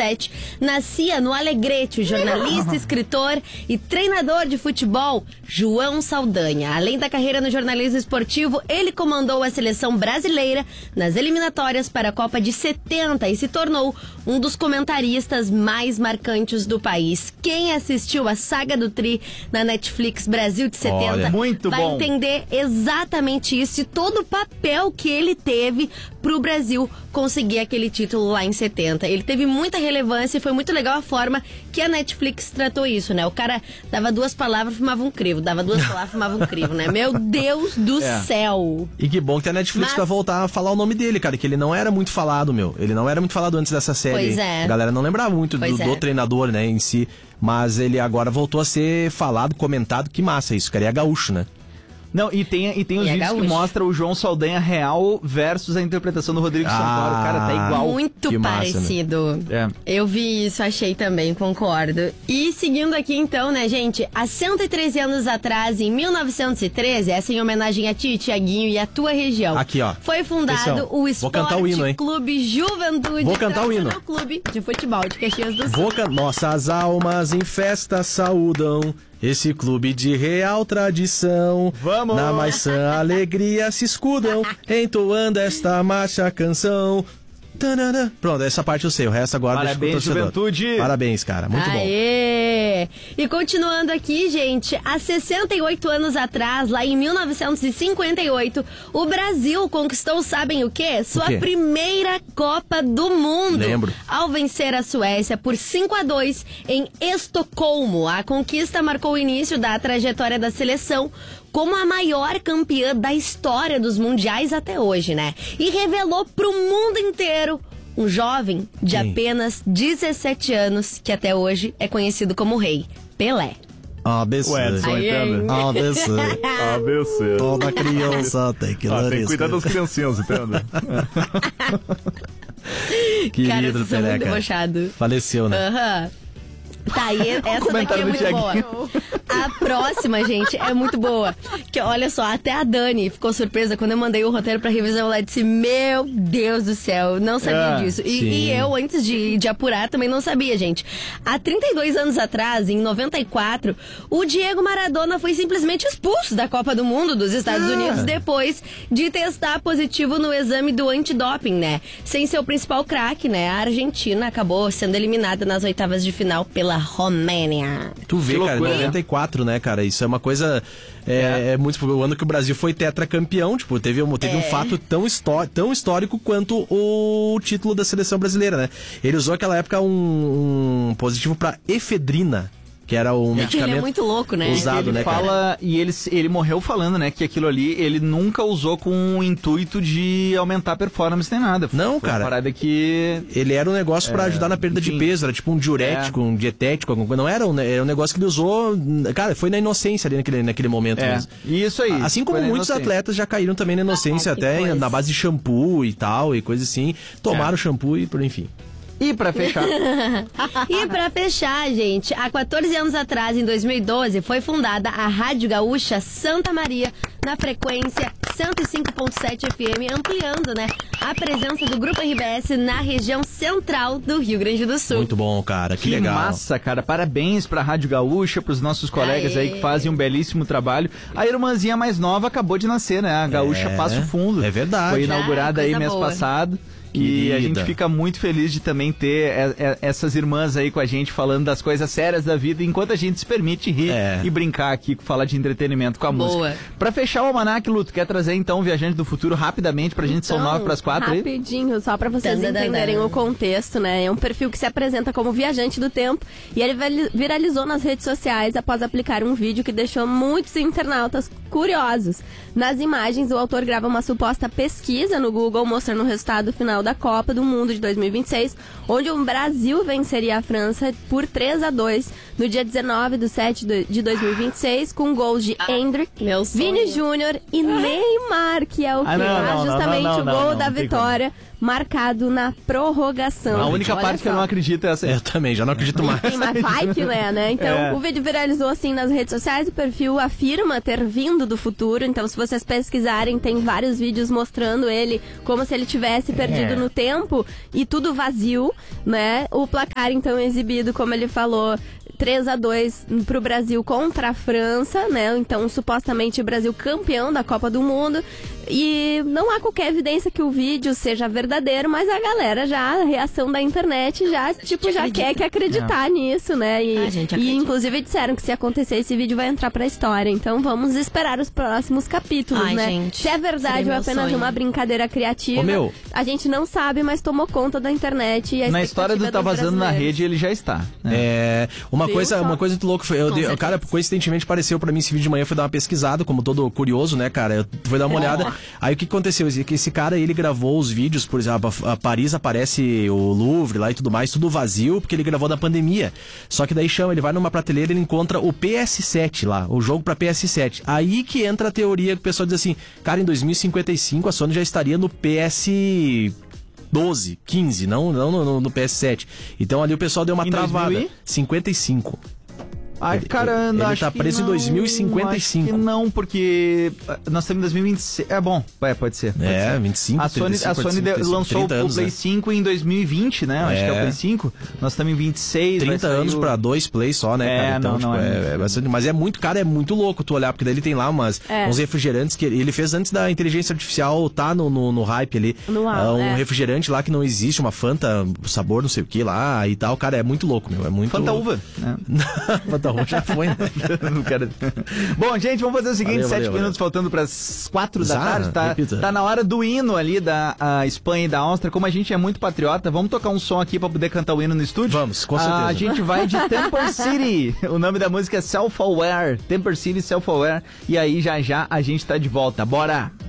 2007, nascia no Alegrete o jornalista, escritor e treinador de futebol João Saldanha. Além da carreira no jornalismo esportivo, ele comandou a seleção brasileira nas eliminatórias para a Copa de 70 e se tornou um dos comentaristas mais marcantes do país. Quem assistiu a saga do Tri na Netflix Brasil de 70 vai entender exatamente isso e todo o papel que ele teve pro Brasil conseguir aquele título lá em 70. Ele teve muita relevância e foi muito legal a forma que a Netflix tratou isso, né? O cara dava 2 palavras, fumava um crivo. Dava 2 palavras, fumava um crivo, né? Meu Deus do céu! E que bom que a Netflix vai voltar a falar o nome dele, cara, que ele não era muito falado, meu. Ele não era muito falado antes dessa série. Pois é. A galera não lembrava muito do treinador, né, em si. Mas ele agora voltou a ser falado, comentado. Que massa isso, cara. E é gaúcho, né? Não, e tem os vídeos que mostram o João Saldanha real versus a interpretação do Rodrigo Santoro. Cara, tá igual. Muito que parecido. Massa, né? Eu vi isso, achei também, concordo. E seguindo aqui então, né, gente? Há 113 anos atrás, em 1913, essa em homenagem a ti, Tiaguinho, e a tua região. Aqui, ó. Foi fundado o Esporte Clube Juventude. Vou cantar o hino. Clube de Futebol de Caxias do Sul. Nossas almas em festa saúdam esse clube de real tradição. Vamos! Na mais sã alegria se escudam, entoando esta marcha canção. Tanana. Pronto, essa parte eu sei, o resto agora deixa com o torcedor. Juventude! Parabéns, cara, muito bom. E continuando aqui, gente, há 68 anos atrás, lá em 1958, o Brasil conquistou, sabem o quê? Sua primeira Copa do Mundo. Lembro. Ao vencer a Suécia por 5-2 em Estocolmo. A conquista marcou o início da trajetória da seleção como a maior campeã da história dos mundiais até hoje, né? E revelou pro mundo inteiro um jovem de apenas 17 anos, que até hoje é conhecido como Rei, Pelé. ABC. ABC. Toda criança tem que tem que cuidar das criancinhas, entende? Querido Pelé, muito debochado. Faleceu, né? Tá, aí essa daqui é muito boa. A próxima, gente, é muito boa. Que olha só, até a Dani ficou surpresa quando eu mandei o roteiro pra revisão. Ela disse, meu Deus do céu, não sabia disso. E eu, antes de apurar, também não sabia, gente. Há 32 anos atrás, em 94, o Diego Maradona foi simplesmente expulso da Copa do Mundo dos Estados Unidos depois de testar positivo no exame do antidoping, né? Sem seu principal craque, né? A Argentina acabou sendo eliminada nas oitavas de final pela Romênia. Tu vê, cara, 94, né, cara? Isso é uma coisa... É muito... O ano que o Brasil foi tetracampeão, tipo, teve um fato tão histórico quanto o título da seleção brasileira, né? Ele usou naquela época um positivo pra efedrina, que era um medicamento. Ele é muito louco, né? Usado, ele né, fala, cara? E ele morreu falando, né, que aquilo ali ele nunca usou com o intuito de aumentar a performance nem nada. Não, foi cara. Uma parada que... Ele era um negócio pra ajudar na perda de peso, era tipo um diurético, um dietético, alguma coisa. Não era era um negócio que ele usou... Cara, foi na inocência ali naquele momento mesmo. Isso aí. Assim como muitos atletas já caíram também na inocência, até na base de shampoo e tal, e coisa assim. Tomaram shampoo e, enfim... E pra fechar? Gente, há 14 anos atrás, em 2012, foi fundada a Rádio Gaúcha Santa Maria, na frequência 105.7 FM, ampliando, né, a presença do Grupo RBS na região central do Rio Grande do Sul. Muito bom, cara, que legal. Massa, cara, parabéns pra Rádio Gaúcha, pros nossos colegas aí que fazem um belíssimo trabalho. A irmãzinha mais nova acabou de nascer, né, a Gaúcha Passo Fundo. É verdade. Foi inaugurada aí mês passado. E a gente fica muito feliz de também ter essas irmãs aí com a gente falando das coisas sérias da vida, enquanto a gente se permite rir e brincar aqui, falar de entretenimento com a música. Pra fechar o almanac, Luto, quer trazer então o Viajante do Futuro rapidamente pra gente, são 9:04 aí? Rapidinho, só pra vocês entenderem o contexto, né? É um perfil que se apresenta como viajante do tempo e ele viralizou nas redes sociais após aplicar um vídeo que deixou muitos internautas curiosos. Nas imagens, o autor grava uma suposta pesquisa no Google mostrando o resultado final da Copa do Mundo de 2026, onde o Brasil venceria a França por 3-2 no dia 19/7 de 2026, com gols de Endrick, Vini Júnior e Neymar, que é o que faz justamente o gol da vitória, marcado na prorrogação. A única parte que eu não acredito é essa. Eu também, já não acredito mais. Mas vai que né? Então, o vídeo viralizou assim nas redes sociais, o perfil afirma ter vindo do futuro, então se vocês pesquisarem, tem vários vídeos mostrando ele como se ele tivesse perdido no tempo e tudo vazio, né? O placar, então, exibido, como ele falou, 3-2 pro Brasil contra a França, né? Então, supostamente, o Brasil campeão da Copa do Mundo. E não há qualquer evidência que o vídeo seja verdadeiro, mas a galera a reação da internet já quer acreditar nisso, né? E inclusive disseram que se acontecer esse vídeo vai entrar pra história. Então vamos esperar os próximos capítulos, né? Gente, se é verdade ou apenas uma brincadeira criativa, a gente não sabe, mas tomou conta da internet. E na história do Tá Vazando na Rede, ele já está. Né? Uma coisa muito louca foi, cara, coincidentemente apareceu pra mim esse vídeo de manhã, fui dar uma pesquisada, como todo curioso, né, cara? Eu fui dar uma olhada. Aí o que aconteceu? Esse cara, ele gravou os vídeos, por exemplo, a Paris aparece o Louvre lá e tudo mais, tudo vazio, porque ele gravou na pandemia. Só que daí ele vai numa prateleira e ele encontra o PS7 lá, o jogo pra PS7. Aí que entra a teoria que o pessoal diz assim, cara, em 2055 a Sony já estaria no PS12, 15, não no PS7. Então ali o pessoal deu uma travada. 55. Ai, cara, ele acho tá preso não, em 2055. Acho que não, porque nós estamos em 2026. É bom, pode ser. 25, A Sony, 35, a Sony 35, lançou o Play 5 em 2020, né? Acho que é o Play 5. Nós estamos em 26. 30 anos pra 2 Plays só, né, cara? Então, não é bastante. Mas é muito louco tu olhar, porque daí ele tem lá uns refrigerantes que ele fez antes da inteligência artificial tá no hype ali. Refrigerante lá que não existe, uma Fanta, sabor não sei o que lá e tal. Cara, é muito louco, meu. É muito... Fanta uva, né? Fanta uva já foi, né? Bom, gente, vamos fazer o seguinte: 7 minutos faltando para as 4 da tarde. Tá na hora do hino ali da Espanha e da Áustria. Como a gente é muito patriota, vamos tocar um som aqui para poder cantar o hino no estúdio? Vamos, com certeza. A gente vai de Temper City. O nome da música é Self-Aware. Temper City, Self-Aware. E aí, já a gente tá de volta. Bora!